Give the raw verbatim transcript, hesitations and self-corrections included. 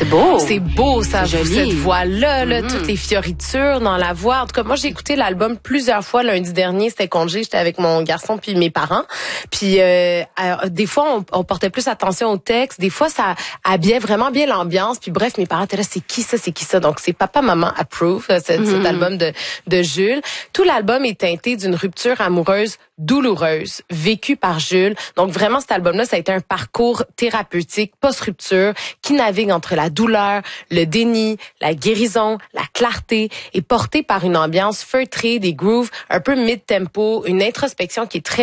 C'est beau. C'est beau, ça, C'est joli. cette voix-là, là, Mm-hmm. toutes les fioritures dans la voix. En tout cas, moi, j'ai écouté l'album plusieurs fois lundi dernier. C'était congé, j'étais avec mon garçon puis mes parents. Puis euh, alors, des fois, on, on portait plus attention au texte. Des fois, ça habillait vraiment bien l'ambiance. Puis bref, mes parents étaient là, c'est qui ça, c'est qui ça? Donc, c'est Papa, Maman Approve, cet, mm-hmm. cet album de, de Jules. Tout l'album est teinté d'une rupture amoureuse douloureuse, vécue par Jules. Donc vraiment, cet album-là, ça a été un parcours thérapeutique, post-rupture, qui navigue entre la douleur, le déni, la guérison, la clarté, et porté par une ambiance feutrée, des grooves un peu mid-tempo, une introspection qui est très